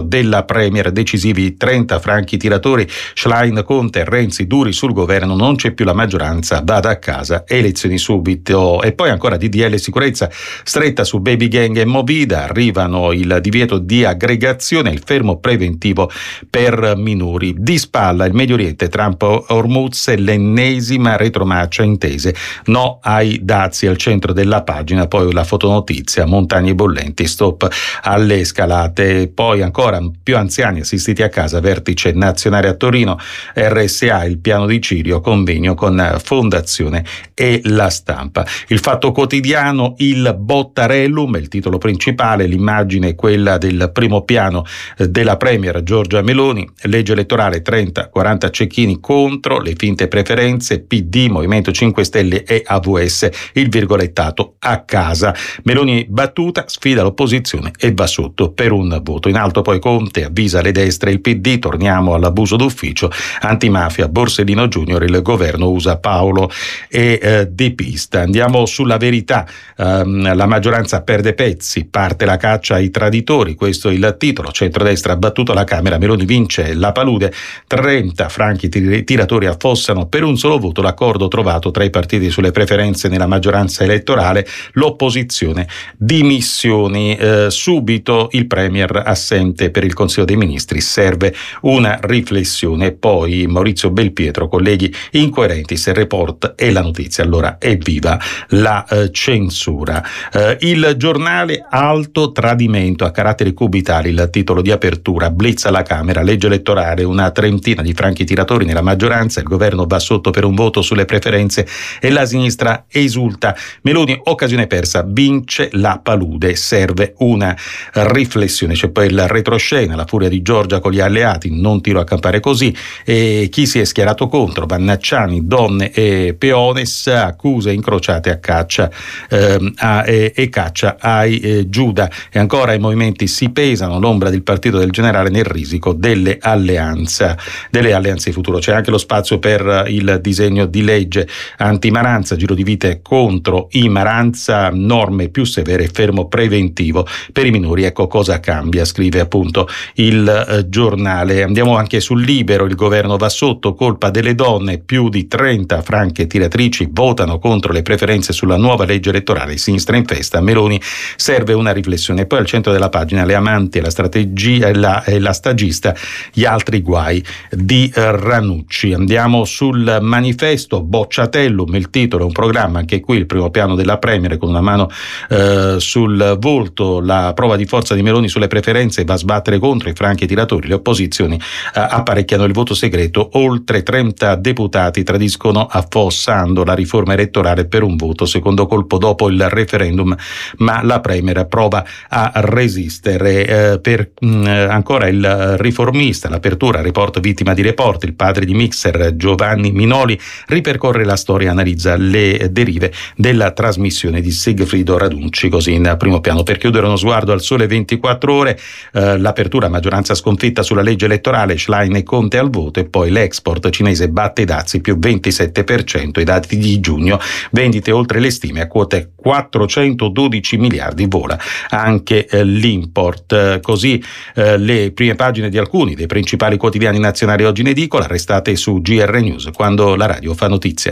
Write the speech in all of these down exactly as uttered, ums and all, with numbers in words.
della Premier, decisivi trenta franchi tiratori, Schlein, Conte, Renzi duri sul governo, non c'è più la maggioranza, vada a casa, elezioni subito. E poi ancora D D L sicurezza stretta su baby gang e Movida, arrivano il divieto di aggregazione, il fermo preventivo per minori. Di spalla il Medio Oriente, Trump Hormuz, l'ennesima retromarcia intese, no ai dazi al centro della pagina, poi la fotonotizia, montagne bollenti, stop alle scalate. Poi ancora più anziani assistiti a casa, vertice nazionale a Torino, R S A, il piano di Cirio, convegno con Fondazione e La Stampa. Il Fatto Quotidiano, il Bottarellum, il titolo principale, l'immagine è quella del primo piano della Premier Giorgia Meloni, legge elettorale trenta quaranta cecchini contro le finte preferenze, P D, Movimento cinque Stelle e A V S, il virgolettato a casa. Meloni battuta, sfida l'opposizione e va sotto per un voto. In alto poi Conte avvisa le destre e il P D, torniamo all'abuso d'ufficio, antimafia, Borsellino Junior, il governo usa Paolo e eh, De Pista. Andiamo sulla Verità, um, la maggioranza perde pezzi, parte la caccia ai traditori, questo è il titolo, centrodestra ha battuto la Camera, Meloni vince la palude, trenta franchi tiratori affossano per un solo voto l'accordo trovato tra i partiti sulle preferenze nella maggioranza elettorale, l'opposizione dimissioni, eh, subito il Premier assente per il Consiglio dei Ministri, serve una riflessione. Poi Maurizio Belpietro, colleghi incoerenti se il report e la notizia, allora evviva la eh, censura. Eh, il Giornale, alto tradimento a caratteri cubitali, il titolo di apertura, blitz alla Camera, legge elettorale, una trentina di franchi tiratori nella maggioranza, il governo va sotto per un voto sulle preferenze e la sinistra esulta, Meloni occasione persa, vince la palude, serve una riflessione. C'è poi il retroscena, la furia di Giorgia con gli alleati, non tiro a campare così, e chi si è schierato contro, Vannacciani, donne e peones, accuse incrociate a caccia eh, a, e, e caccia ai eh, Giuda. E ancora i movimenti si pesano, l'ombra del partito del generale nel risico delle alleanze delle alleanze futuro. C'è anche lo spazio per il disegno di legge anti-Maranza, giro di vite contro i Maranza, norme più severe, fermo preventivo per i minori. Ecco cosa cambia, scrive appunto il eh, Giornale. Andiamo anche sul Libero, il governo va sotto, colpa delle donne, più di trenta franche tiratrici votano contro le preferenze sulla nuova legge elettorale, sinistra in festa, Meloni serve una riflessione. Poi al centro della pagina le amanti e la strategia e la, e la stagista, gli altri guai di Ranucci. Andiamo sul Manifesto, Bocciatellum, il titolo è un programma, anche qui il primo piano della Premier con una mano eh, sul volto, la prova di forza di Meloni sulle preferenze, va a sbattere contro i franchi tiratori, le opposizioni eh, apparecchiano il voto segreto, oltre trenta deputati tradiscono affossando la riforma elettorale per un voto, secondo colpo dopo il referendum, ma la Premier prova a resistere. Eh, per mh, ancora il riformista, l'apertura, report vittima di report, il padre di Mixer Giovanni Minoli ripercorre la storia, analizza le derive della trasmissione di Sigfrido Radunci, così in primo piano. Per chiudere uno sguardo al Sole ventiquattro ore, eh, l'apertura, maggioranza sconfitta sulla legge elettorale, Schlein e Conte al voto, e poi l'export cinese batte i dazi più ventisette per cento, i dati di giugno, vendite oltre le stime a quote quattrocentododici miliardi, vola anche eh, l'import. Eh, così eh, le prime pagine di alcuni dei principali quotidiani nazionali oggi in edicola, restate su G R News, quando la radio fa notizia.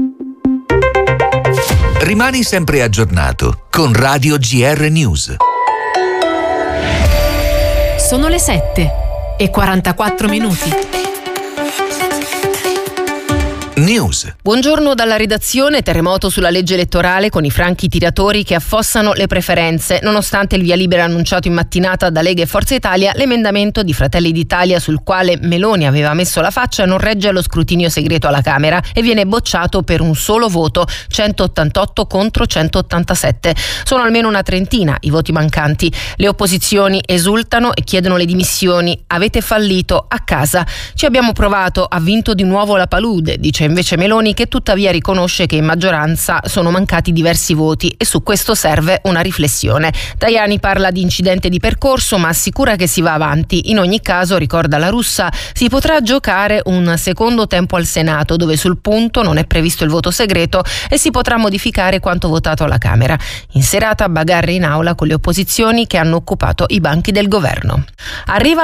Rimani sempre aggiornato con Radio G R News. Sono le sette e quarantaquattro minuti. News. Buongiorno dalla redazione. Terremoto sulla legge elettorale con i franchi tiratori che affossano le preferenze. Nonostante il via libera annunciato in mattinata da Lega e Forza Italia, l'emendamento di Fratelli d'Italia sul quale Meloni aveva messo la faccia non regge allo scrutinio segreto alla Camera e viene bocciato per un solo voto, centottantotto contro centottantasette. Sono almeno una trentina i voti mancanti. Le opposizioni esultano e chiedono le dimissioni. Avete fallito, a casa. Ci abbiamo provato, ha vinto di nuovo la palude, dice invece Meloni, che tuttavia riconosce che in maggioranza sono mancati diversi voti e su questo serve una riflessione. Tajani parla di incidente di percorso ma assicura che si va avanti. In ogni caso, ricorda la Russa, si potrà giocare un secondo tempo al Senato dove sul punto non è previsto il voto segreto e si potrà modificare quanto votato alla Camera. In serata bagarre in aula con le opposizioni che hanno occupato i banchi del governo. Arriva